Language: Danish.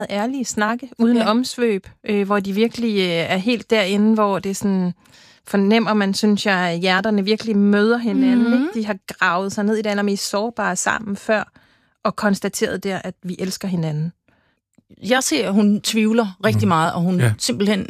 ærlige snakke, uden omsvøb, hvor de virkelig er helt derinde, hvor det sådan fornemmer man, synes jeg, at hjerterne virkelig møder hinanden. Ikke? De har gravet sig ned i det allermest sårbare sammen før, og konstateret der, at vi elsker hinanden. Jeg ser, at hun tvivler rigtig meget, og hun simpelthen